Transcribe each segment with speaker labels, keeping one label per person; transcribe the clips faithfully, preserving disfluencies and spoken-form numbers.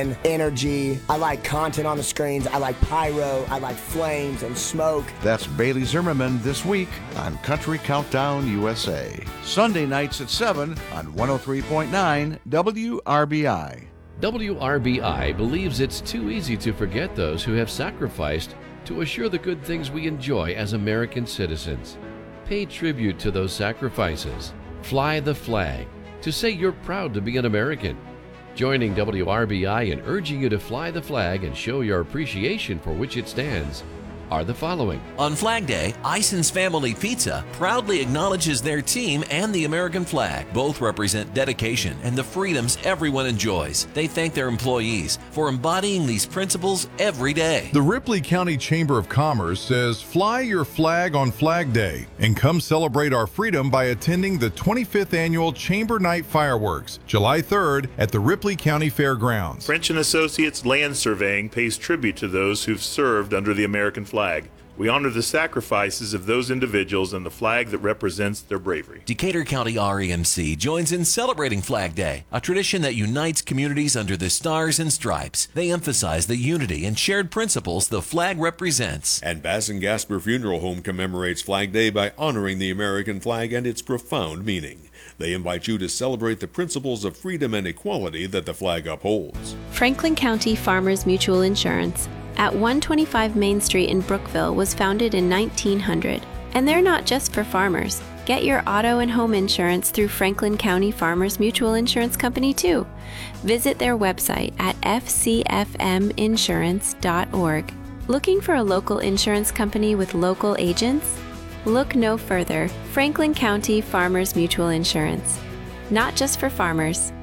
Speaker 1: energy. I like content on the screens. I like pyro. I like flames and smoke.
Speaker 2: That's Bailey Zimmerman this week on Country Countdown U S A. Sunday nights at seven on one oh three point nine W R B I.
Speaker 3: W R B I believes it's too easy to forget those who have sacrificed to assure the good things we enjoy as American citizens. Pay tribute to those sacrifices. Fly the flag to say you're proud to be an American. Joining W R B I in urging you to fly the flag and show your appreciation for which it stands are the following.
Speaker 4: On Flag Day, Ison's Family Pizza proudly acknowledges their team and the American flag. Both represent dedication and the freedoms everyone enjoys. They thank their employees for embodying these principles every day.
Speaker 5: The Ripley County Chamber of Commerce says fly your flag on Flag Day and come celebrate our freedom by attending the twenty-fifth Annual Chamber Night Fireworks, July third at the Ripley County Fairgrounds.
Speaker 6: French and Associates Land Surveying pays tribute to those who've served under the American flag. We honor the sacrifices of those individuals and the flag that represents their bravery.
Speaker 4: Decatur County R E M C joins in celebrating Flag Day, a tradition that unites communities under the stars and stripes. They emphasize the unity and shared principles the flag represents.
Speaker 7: And Bass and Gasper Funeral Home commemorates Flag Day by honoring the American flag and its profound meaning. They invite you to celebrate the principles of freedom and equality that the flag upholds.
Speaker 8: Franklin County Farmers Mutual Insurance at one twenty-five Main Street in Brookville was founded in nineteen hundred. And they're not just for farmers. Get your auto and home insurance through Franklin County Farmers Mutual Insurance Company too. Visit their website at f c f m insurance dot org. Looking for a local insurance company with local agents? Look no further. Franklin County Farmers Mutual Insurance. Not just for farmers.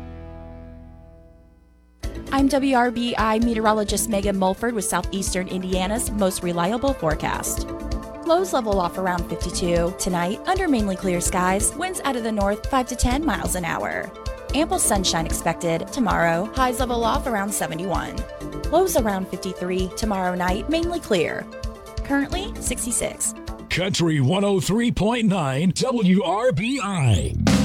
Speaker 9: I'm W R B I meteorologist Megan Mulford with Southeastern Indiana's most reliable forecast. Lows level off around fifty-two. Tonight, under mainly clear skies, winds out of the north five to ten miles an hour. Ample sunshine expected tomorrow, highs level off around seventy-one. Lows around fifty-three. Tomorrow night, mainly clear. Currently, sixty-six.
Speaker 10: Country one oh three point nine W R B I.